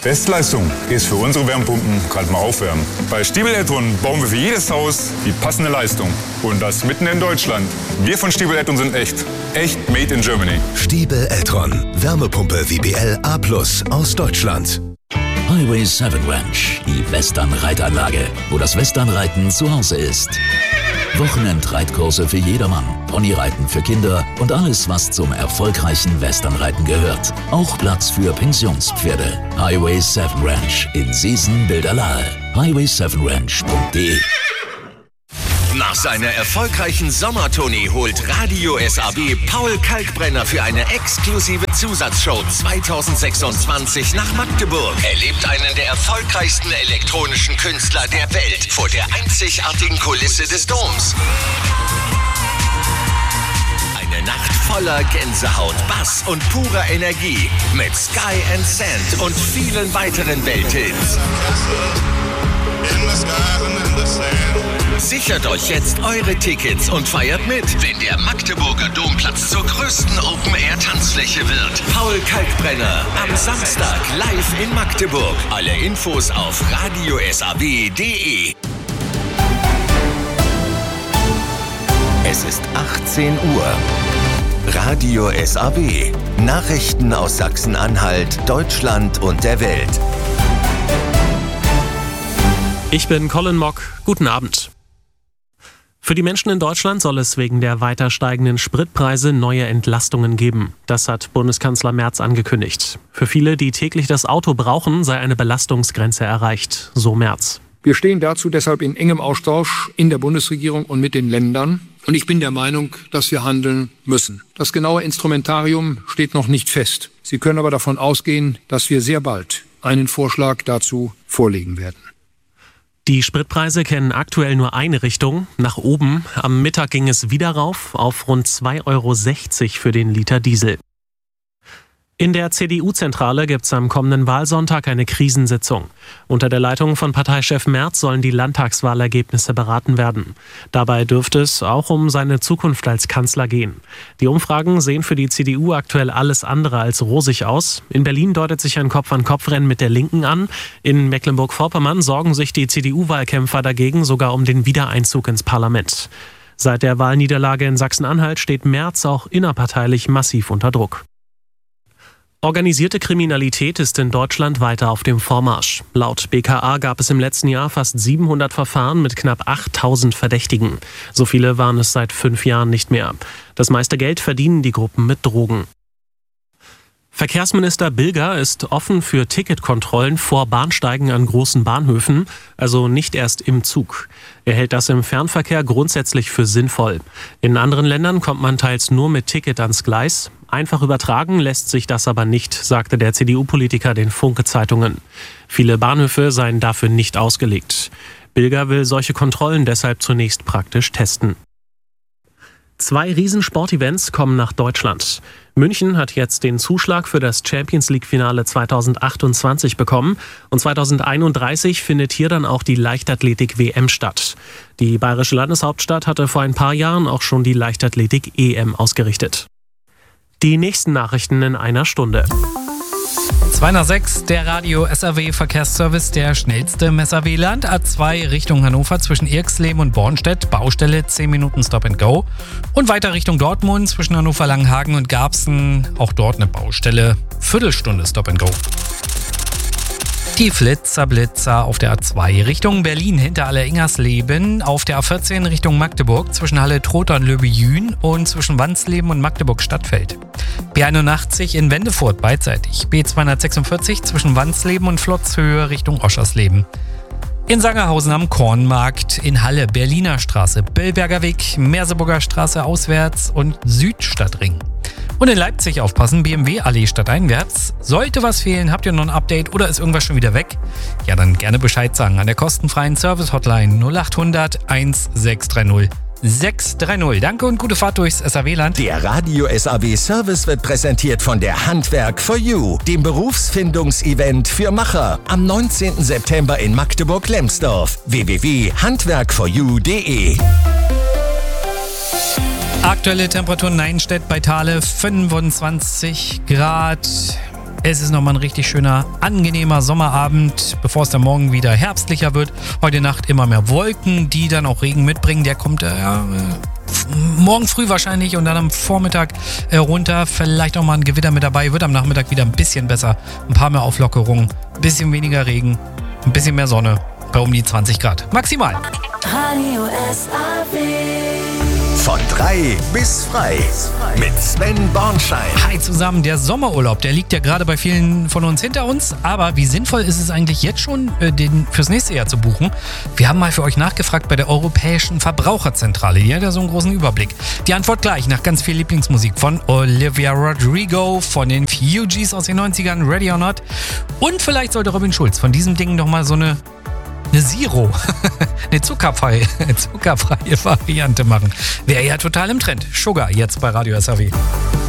Bestleistung ist für unsere Wärmepumpen gerade mal aufwärmen. Bei Stiebel Eltron bauen wir für jedes Haus die passende Leistung. Und das mitten in Deutschland. Wir von Stiebel Eltron sind echt. Echt made in Germany. Stiebel Eltron. Wärmepumpe WBL A+ aus Deutschland. Highway 7 Ranch, die Western-Reitanlage, wo das Westernreiten zu Hause ist. Wochenendreitkurse für jedermann, Ponyreiten für Kinder und alles, was zum erfolgreichen Westernreiten gehört. Auch Platz für Pensionspferde. Highway 7 Ranch in Seesen-Bilderlahe. highway7ranch.de. Nach seiner erfolgreichen Sommertournee holt Radio SAW Paul Kalkbrenner für eine exklusive Zusatzshow 2026 nach Magdeburg. Erlebt einen der erfolgreichsten elektronischen Künstler der Welt vor der einzigartigen Kulisse des Doms. Eine Nacht voller Gänsehaut, Bass und purer Energie mit Sky and Sand und vielen weiteren Welthits. Sichert euch jetzt eure Tickets und feiert mit, wenn der Magdeburger Domplatz zur größten Open-Air-Tanzfläche wird. Paul Kalkbrenner am Samstag live in Magdeburg. Alle Infos auf radiosaw.de. Es ist 18 Uhr. Radio SAW. Nachrichten aus Sachsen-Anhalt, Deutschland und der Welt. Ich bin Colin Mock. Guten Abend. Für die Menschen in Deutschland soll es wegen der weiter steigenden Spritpreise neue Entlastungen geben. Das hat Bundeskanzler Merz angekündigt. Für viele, die täglich das Auto brauchen, sei eine Belastungsgrenze erreicht, so Merz. Wir stehen dazu deshalb in engem Austausch in der Bundesregierung und mit den Ländern. Und ich bin der Meinung, dass wir handeln müssen. Das genaue Instrumentarium steht noch nicht fest. Sie können aber davon ausgehen, dass wir sehr bald einen Vorschlag dazu vorlegen werden. Die Spritpreise kennen aktuell nur eine Richtung, nach oben. Am Mittag ging es wieder rauf auf rund 2,60 € für den Liter Diesel. In der CDU-Zentrale gibt es am kommenden Wahlsonntag eine Krisensitzung. Unter der Leitung von Parteichef Merz sollen die Landtagswahlergebnisse beraten werden. Dabei dürfte es auch um seine Zukunft als Kanzler gehen. Die Umfragen sehen für die CDU aktuell alles andere als rosig aus. In Berlin deutet sich ein Kopf-an-Kopf-Rennen mit der Linken an. In Mecklenburg-Vorpommern sorgen sich die CDU-Wahlkämpfer dagegen sogar um den Wiedereinzug ins Parlament. Seit der Wahlniederlage in Sachsen-Anhalt steht Merz auch innerparteilich massiv unter Druck. Organisierte Kriminalität ist in Deutschland weiter auf dem Vormarsch. Laut BKA gab es im letzten Jahr fast 700 Verfahren mit knapp 8.000 Verdächtigen. So viele waren es seit 5 Jahren nicht mehr. Das meiste Geld verdienen die Gruppen mit Drogen. Verkehrsminister Bilger ist offen für Ticketkontrollen vor Bahnsteigen an großen Bahnhöfen, also nicht erst im Zug. Er hält das im Fernverkehr grundsätzlich für sinnvoll. In anderen Ländern kommt man teils nur mit Ticket ans Gleis. Einfach übertragen lässt sich das aber nicht, sagte der CDU-Politiker den Funke-Zeitungen. Viele Bahnhöfe seien dafür nicht ausgelegt. Bilger will solche Kontrollen deshalb zunächst praktisch testen. 2 Riesensportevents kommen nach Deutschland. München hat jetzt den Zuschlag für das Champions-League-Finale 2028 bekommen und 2031 findet hier dann auch die Leichtathletik-WM statt. Die bayerische Landeshauptstadt hatte vor ein paar Jahren auch schon die Leichtathletik-EM ausgerichtet. Die nächsten Nachrichten in einer Stunde. 206, der Radio SAW Verkehrsservice, der schnellste im SAW-Land. A2 Richtung Hannover zwischen Irxleben und Bornstedt, Baustelle 10 Minuten Stop and Go. Und weiter Richtung Dortmund zwischen Hannover, Langenhagen und Garbsen, auch dort eine Baustelle, Viertelstunde Stop and Go. Die Blitzer auf der A2 Richtung Berlin hinter Halle-Ingersleben, auf der A14 Richtung Magdeburg zwischen Halle-Trotha und Löbejün und zwischen Wandsleben und Magdeburg-Stadtfeld. B81 in Wendefurt beidseitig, B246 zwischen Wandsleben und Flotzhöhe Richtung Oschersleben. In Sangerhausen am Kornmarkt, in Halle Berliner Straße, Bellberger Weg, Merseburger Straße auswärts und Südstadtring. Und in Leipzig aufpassen, BMW-Allee stadteinwärts. Sollte was fehlen, habt ihr noch ein Update oder ist irgendwas schon wieder weg? Ja, dann gerne Bescheid sagen an der kostenfreien Service-Hotline 0800 1630 630. Danke und gute Fahrt durchs SAW-Land. Der Radio SAW Service wird präsentiert von der Handwerk for You, dem Berufsfindungsevent für Macher. Am 19. September in Magdeburg-Lemsdorf. www.handwerkforyou.de. Aktuelle Temperaturen Neinstedt bei Thale 25 Grad. Es ist nochmal ein richtig schöner, angenehmer Sommerabend, bevor es dann morgen wieder herbstlicher wird. Heute Nacht immer mehr Wolken, die dann auch Regen mitbringen. Der kommt morgen früh wahrscheinlich und dann am Vormittag runter. Vielleicht auch mal ein Gewitter mit dabei. Wird am Nachmittag wieder ein bisschen besser. Ein paar mehr Auflockerungen, ein bisschen weniger Regen, ein bisschen mehr Sonne bei um die 20 Grad. Maximal. Radio SAW. Von 3 bis frei mit Sven Bornschein. Hi zusammen, der Sommerurlaub, der liegt ja gerade bei vielen von uns hinter uns. Aber wie sinnvoll ist es eigentlich jetzt schon, den fürs nächste Jahr zu buchen? Wir haben mal für euch nachgefragt bei der Europäischen Verbraucherzentrale. Die hat ja so einen großen Überblick. Die Antwort gleich nach ganz viel Lieblingsmusik von Olivia Rodrigo, von den Fugees aus den 90ern, Ready or Not. Und vielleicht sollte Robin Schulz von diesem Ding nochmal so eine Zero, eine zuckerfreie Variante machen. Wäre ja total im Trend. Sugar jetzt bei Radio SAW.